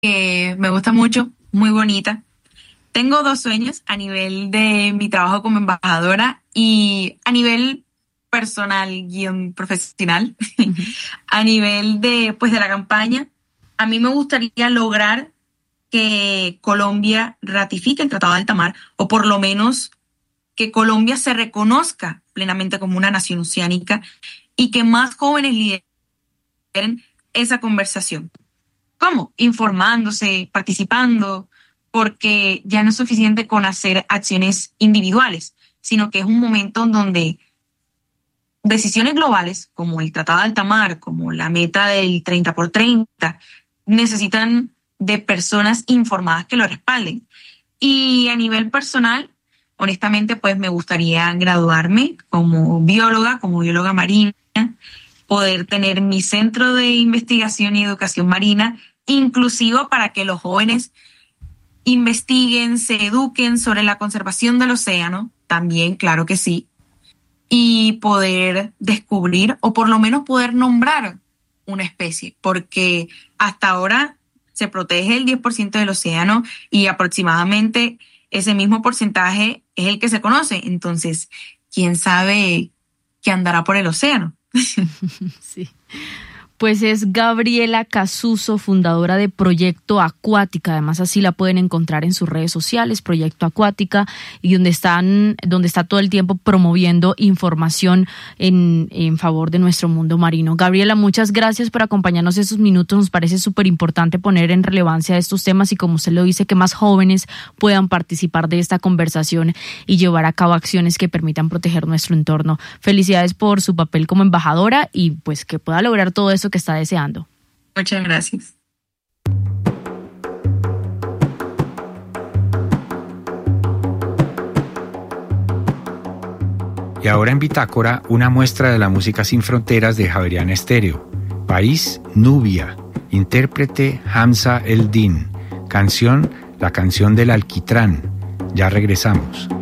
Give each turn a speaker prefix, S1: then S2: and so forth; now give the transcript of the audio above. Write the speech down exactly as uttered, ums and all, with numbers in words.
S1: que me gusta mucho, muy bonita. Tengo dos sueños a nivel de mi trabajo como embajadora y a nivel personal, guión profesional,
S2: Uh-huh.
S1: a nivel de, pues, de la campaña. A mí me gustaría lograr que Colombia ratifique el Tratado de Alta Mar, o por lo menos que Colombia se reconozca plenamente como una nación oceánica y que más jóvenes lideren esa conversación. ¿Cómo? Informándose, participando, porque ya no es suficiente con hacer acciones individuales, sino que es un momento en donde decisiones globales, como el Tratado de Alta Mar, como la meta del treinta por treinta, necesitan de personas informadas que lo respalden. Y a nivel personal, honestamente, pues me gustaría graduarme como bióloga, como bióloga marina, poder tener mi centro de investigación y educación marina, inclusivo para que los jóvenes investiguen, se eduquen sobre la conservación del océano, también, claro que sí, y poder descubrir o por lo menos poder nombrar una especie, porque hasta ahora se protege el diez por ciento del océano y aproximadamente ese mismo porcentaje es el que se conoce. Entonces, ¿quién sabe qué andará por el océano?
S2: Sí. Pues es Gabriela Casuso, fundadora de Proyecto Acuática. Además, así la pueden encontrar en sus redes sociales, Proyecto Acuática, y donde están, donde está todo el tiempo promoviendo información en, en favor de nuestro mundo marino. Gabriela, muchas gracias por acompañarnos estos minutos. Nos parece súper importante poner en relevancia estos temas y, como usted lo dice, que más jóvenes puedan participar de esta conversación y llevar a cabo acciones que permitan proteger nuestro entorno. Felicidades por su papel como embajadora y pues que pueda lograr todo eso que está deseando.
S1: Muchas gracias.
S3: Y ahora en Bitácora, una muestra de la música sin fronteras de Javeriana Estéreo. País, Nubia. Intérprete, Hamza El Din. Canción, La canción del alquitrán. Ya regresamos.